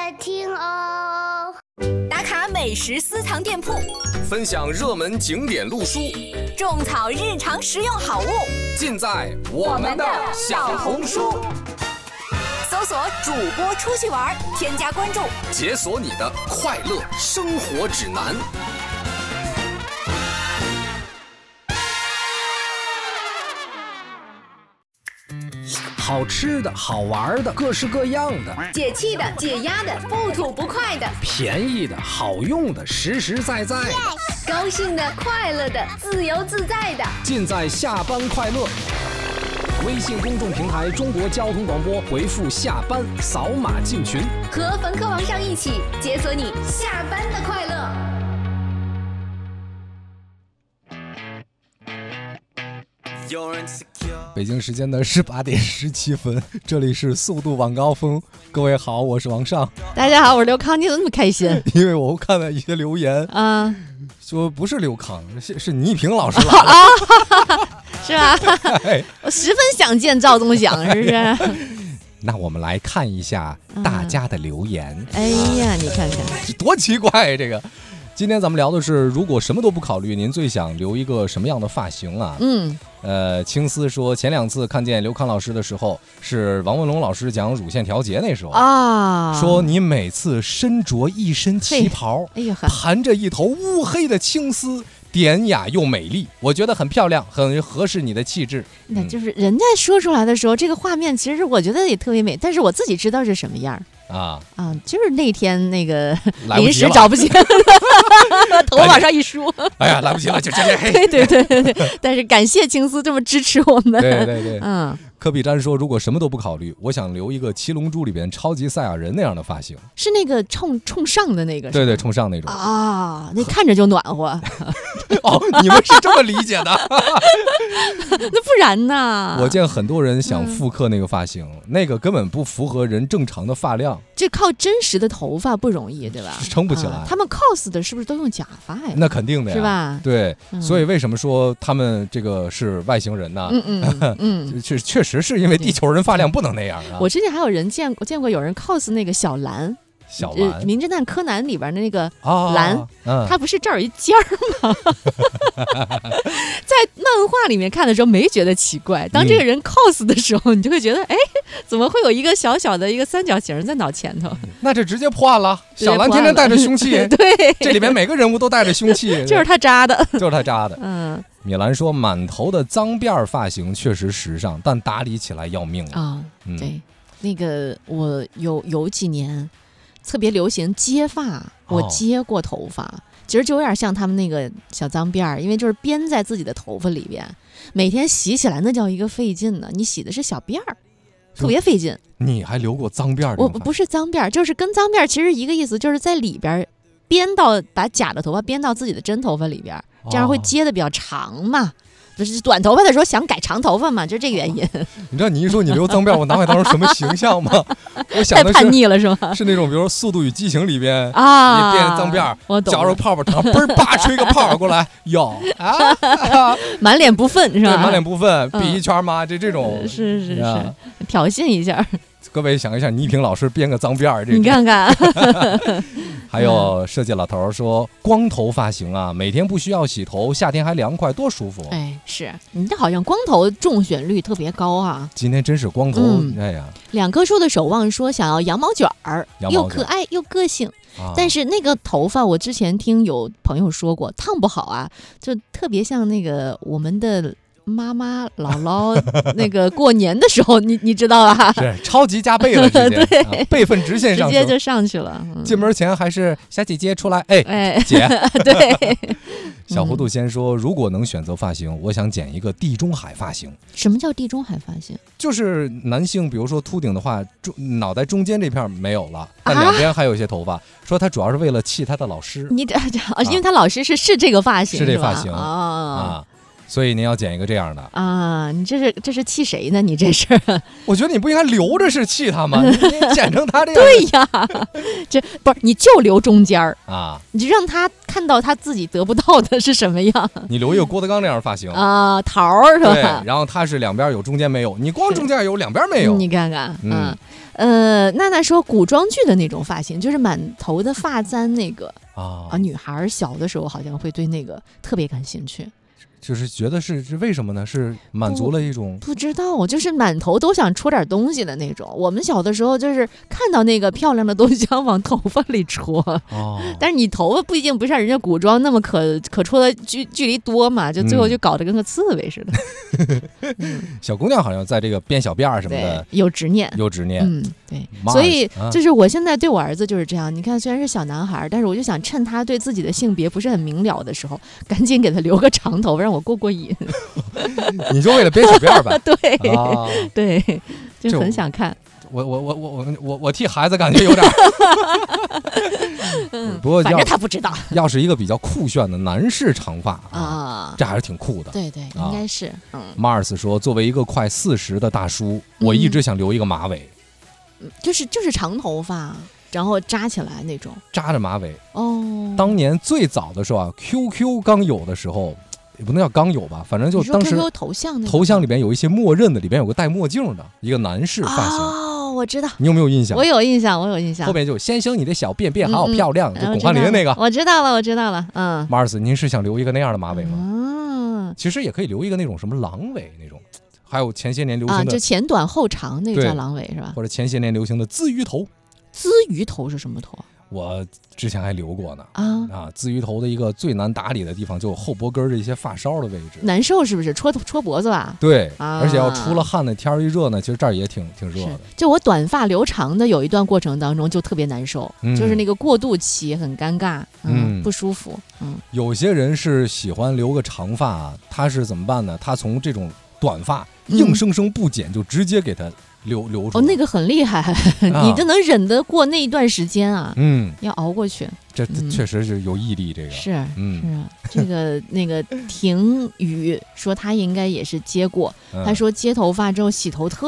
听哦。 打卡美食私藏店铺， 分享热门景点路书， 种草日常实用好物， 尽在我们的小红书。 搜索主播出去玩，添加关注， 解锁你的快乐生活指南。 好吃的好玩的各式各样的， 解气的解压的不吐不快的， 便宜的好用的实实在在的， 高兴的快乐的自由自在的， 尽在下班快乐。微信公众平台中国交通广播，回复下班扫码进群， 和冯科王上一起解锁你下班的快乐。 北京时间的18点17分，这里是速度晚高峰。各位好，我是王尚。 大家好，我是刘康。你怎么那么开心？ 因为我看了一些留言啊， 说不是刘康，是倪萍老师来了是吧？我十分想见赵宗祥，是不是？ 那我们来看一下大家的留言。 哎呀，你看看， 多奇怪这个。今天咱们聊的是，如果什么都不考虑，您最想留一个什么样的发型啊？青丝说，前2次看见刘康老师的时候，是王文龙老师讲乳腺调节那时候啊。说你每次身着一身旗袍，盘着一头乌黑的青丝，典雅又美丽，我觉得很漂亮，很合适你的气质。 那就是人家说出来的时候，这个画面其实我觉得也特别美，但是我自己知道是什么样啊，就是那天那个临时找不起头往上一梳， 哎呀，来不及了，就这样。 对，但是感谢青丝这么支持我们。 对，科比詹说，如果什么都不考虑，我想留一个七龙珠里边超级赛亚人那样的发型， 是那个冲上的那个， 对，冲上那种啊，那看着就暖和。 哦，你们是这么理解的？ 那不然呢？ 我见很多人想复刻那个发型，那个根本不符合人正常的发量。 这靠真实的头发不容易，对吧？ 撑不起来。他们 cos 的是不是都用假发呀？ 那肯定的呀， 是吧？ 对，所以为什么说他们这个是外星人呢？确实是因为地球人发量不能那样啊。 我之前还有人见过有人 cos 那个小兰。名侦探柯南里边的那个蓝，他不是这儿有一尖儿吗？在漫画里面看的时候没觉得奇怪，当这个人 cos 的时候，你就会觉得，哎，怎么会有一个小小的一个三角形在脑前头？ 那这直接破案了。小兰天天带着凶器， 对， 这里面每个人物都带着凶器， 就是他扎的， 米兰说，满头的脏辫发型确实时尚，但打理起来要命啊。 对，那个我有几年。特别流行接发，我接过头发，其实就有点像他们那个小脏辫儿，因为就是编在自己的头发里边，每天洗起来那叫一个费劲呢。你洗的是小辫儿，特别费劲。 你还留过脏辫儿？ 我不是脏辫儿，就是跟脏辫儿其实一个意思，就是在里边把假的头发编到自己的真头发里边，这样会接的比较长嘛。就是短头发的时候想改长头发嘛，就这个原因。 你知道你一说你留脏辫，我脑海当中什么形象吗？我想的是太叛逆了是吗？ 是那种比如说《速度与激情》里边你变脏辫， 我懂， 嚼着泡泡糖，嘣儿叭吹个泡过来，哟满脸不忿是吧？ 对，满脸不忿，比一圈嘛，这种是挑衅一下。 各位想一下，倪萍老师编个脏辫儿， 你看看。 还有设计老头说，光头发型啊，每天不需要洗头，夏天还凉快，多舒服。 哎，是你这好像光头中选率特别高啊。 今天真是光头，哎呀 ！2棵树的守望说想要羊毛卷儿，又可爱又个性。但是那个头发，我之前听有朋友说过，烫不好啊，就特别像那个我们的。妈妈姥姥那个过年的时候，你知道吧？ 是超级加倍了，直接对， 辈分直线上升， 直接就上去了。 进门前还是小姐姐出来，哎，姐， 对。 小糊涂先说，如果能选择发型，我想剪一个地中海发型。 什么叫地中海发型？ 就是男性，比如说秃顶的话，脑袋中间这片没有了，但两边还有一些头发。说他主要是为了气他的老师。 因为他老师是这个发型， 是这发型啊。 所以您要剪一个这样的啊？你这是气谁呢？你这是？ 我觉得你不应该留着是气他吗？你剪成他这样。 对呀，这不是你就留中间啊， 你就让他看到他自己得不到的是什么样。 你留一个郭德纲那样的发型啊，桃是吧？ 对，然后他是两边有中间没有，你光中间有两边没有。 你看看，娜娜说古装剧的那种发型，就是满头的发簪那个啊，女孩小的时候好像会对那个特别感兴趣。 就是觉得是为什么呢？是满足了一种不知道，就是满头都想戳点东西的那种。我们小的时候就是看到那个漂亮的东西想往头发里戳，但是你头发不一定不像人家古装那么可戳的距离多嘛，就最后就搞得跟个刺猬似的。 小姑娘好像在这个编小辫儿什么的有执念，对，所以就是我现在对我儿子就是这样。你看，虽然是小男孩，但是我就想趁他对自己的性别不是很明了的时候，赶紧给他留个长头发，让我过瘾。 你就为了编小辫儿吧？ 对，对，就很想看。 我替孩子感觉有点。不过反正他不知道。 要是一个比较酷炫的男士长发啊，这还是挺酷的。 对，应该是。 Mars 说，作为一个快40的大叔，我一直想留一个马尾。 就是长头发，然后扎起来那种， 扎着马尾。当年最早的时候啊 ，QQ 刚有的时候，也不能叫刚有吧，反正就当时 QQ 头像里边有一些默认的，里边有个戴墨镜的一个男士发型。 我知道。 你有没有印象？ 我有印象。 后面就先生你的小便便好漂亮，就巩汉林那个。 我知道了。 Mars， 您是想留一个那样的马尾吗？其实也可以留一个那种什么狼尾那种。还有前些年流行的就前短后长那个叫狼尾是吧？ 或者前些年流行的鲻鱼头。 鲻鱼头是什么头？ 我之前还留过呢。鲻鱼头的一个最难打理的地方，就后脖根的一些发梢的位置， 难受是不是？戳脖子吧？ 对，而且要出了汗的天一热呢，其实这儿也挺热的。 就我短发留长的有一段过程当中就特别难受，就是那个过渡期很尴尬，不舒服。 有些人是喜欢留个长发，他是怎么办呢？他从这种短发硬生生不剪，就直接给他留出来。 那个很厉害，你就能忍得过那一段时间啊？要熬过去。 这确实是有毅力，这个是这个那个婷宇说他应该也是接过，他说接头发之后洗头特